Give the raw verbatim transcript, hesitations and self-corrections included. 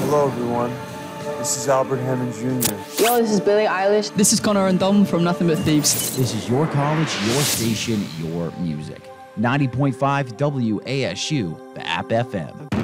Hello, everyone. This is Albert Hammond Junior Yo, this is Billie Eilish. This is Connor and Dom from Nothing But Thieves. This is your college, your station, your music. ninety point five W A S U, the App F M.